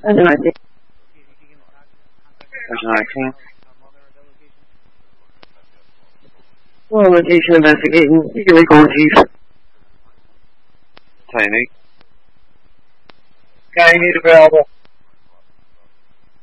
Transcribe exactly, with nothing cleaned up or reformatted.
That's nineteen. That's nineteen. Well, location investigating illegal use. Tiny. Guy you need available.